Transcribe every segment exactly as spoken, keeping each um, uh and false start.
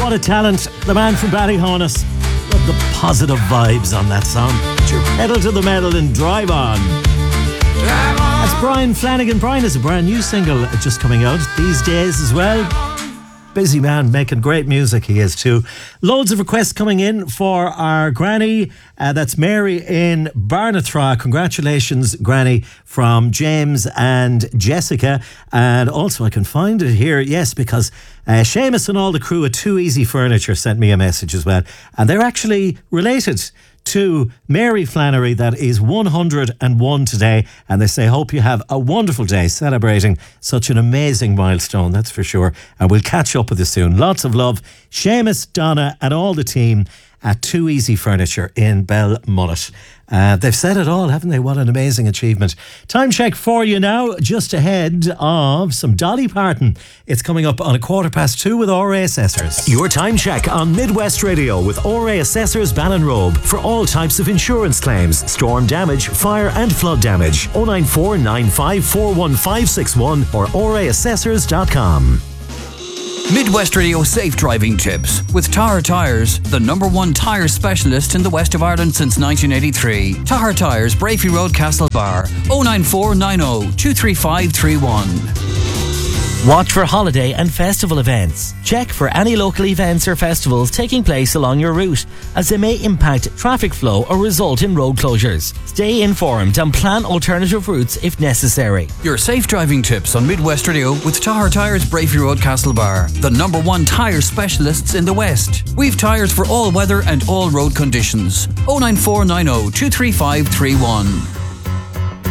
What a talent. The man from Ballyhonus. Love the positive vibes on that song. Put your pedal to the metal and drive on. That's Brian Flanagan. Brian has a brand new single just coming out these days as well. Busy man, making great music he is too. Loads of requests coming in for our granny. Uh, that's Mary in Barnathra. Congratulations, granny, from James and Jessica. And also I can find it here, yes, because uh, Seamus and all the crew at Too Easy Furniture sent me a message as well. And they're actually related to Mary Flannery, that is one hundred and one today, and they say hope you have a wonderful day celebrating such an amazing milestone, that's for sure, and we'll catch up with you soon. Lots of love, Seamus, Donna and all the team at Too Easy Furniture in Belmullet. Uh, they've said it all, haven't they? What an amazing achievement. Time check for you now, just ahead of some Dolly Parton. It's coming up on a quarter past two with R A Assessors. Your time check on Midwest Radio with R A Assessors Ballinrobe for all types of insurance claims, storm damage, fire and flood damage. oh nine four nine five four one five six one or r a assessors dot com. Midwest Radio Safe Driving Tips with Tahar Tyres, the number one tyre specialist in the west of Ireland since nineteen eighty-three. Tahar Tyres, Brafey Road, Castlebar. oh nine four nine oh two three five three one. Watch for holiday and festival events. Check for any local events or festivals taking place along your route, as they may impact traffic flow or result in road closures. Stay informed and plan alternative routes if necessary. Your safe driving tips on Midwest Radio with Tahar Tyres, Brafey Road, Castlebar, the number one tyre specialists in the West. We've tyres for all weather and all road conditions. oh nine four nine oh two three five three one.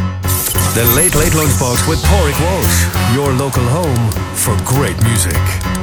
The Late Late Lunchbox with Pádraig Walsh, your local home for great music.